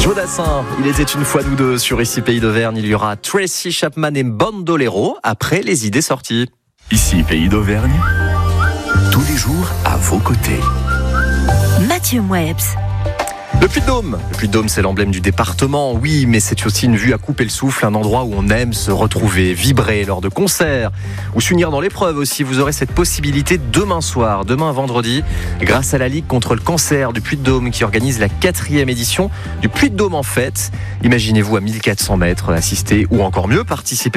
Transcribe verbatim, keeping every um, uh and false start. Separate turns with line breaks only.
Jodassin, il était une fois nous deux sur Ici Pays d'Auvergne. Il y aura Tracy Chapman et Bandolero après les idées sorties.
Ici Pays d'Auvergne, tous les jours à vos côtés.
Mathieu Mouebs.
Le Puy-de-Dôme. Le Puy-de-Dôme, c'est l'emblème du département, oui, mais c'est aussi une vue à couper le souffle, un endroit où on aime se retrouver, vibrer lors de concerts ou s'unir dans l'épreuve aussi. Vous aurez cette possibilité demain soir, demain vendredi, grâce à la Ligue contre le cancer du Puy-de-Dôme qui organise la quatrième édition du Puy-de-Dôme en fête. Imaginez-vous à mille quatre cents mètres assister ou encore mieux participer